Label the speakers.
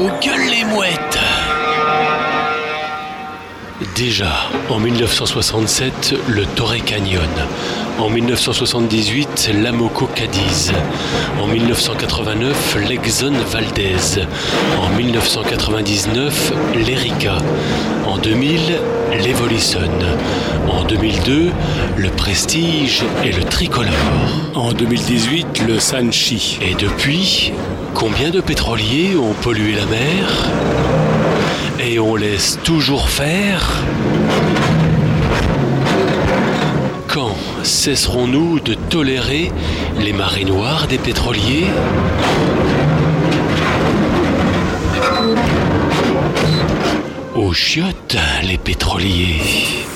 Speaker 1: Aux gueules les mouettes. Déjà, en 1967, le Torrey Canyon. En 1978, l'Amoco Cadiz. En 1989, l'Exxon Valdez. En 1999, l'Erika. En 2000, l'Evolution. En 2002, le Prestige et le Tricolore.
Speaker 2: En 2018, le Sanchi.
Speaker 1: Et depuis, combien de pétroliers ont pollué la mer ? Et on laisse toujours faire ? Quand cesserons-nous de tolérer les marées noires des pétroliers ? Aux chiottes, les pétroliers.